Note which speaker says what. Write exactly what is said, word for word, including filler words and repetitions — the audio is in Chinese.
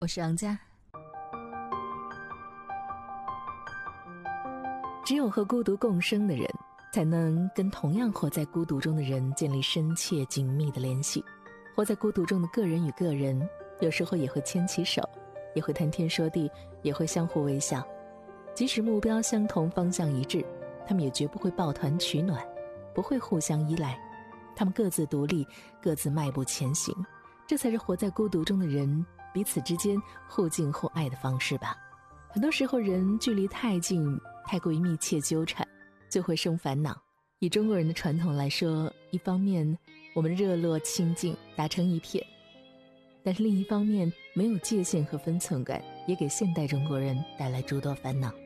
Speaker 1: 我是杨佳。只有和孤独共生的人，才能跟同样活在孤独中的人建立深切紧密的联系。活在孤独中的个人与个人，有时候也会牵起手，也会谈天说地，也会相互微笑。即使目标相同，方向一致，他们也绝不会抱团取暖，不会互相依赖。他们各自独立，各自迈步前行，这才是活在孤独中的人彼此之间互敬互爱的方式吧。很多时候人距离太近，太过于密切纠缠，就会生烦恼。以中国人的传统来说，一方面我们热络亲近，打成一片，但是另一方面没有界限和分寸感，也给现代中国人带来诸多烦恼。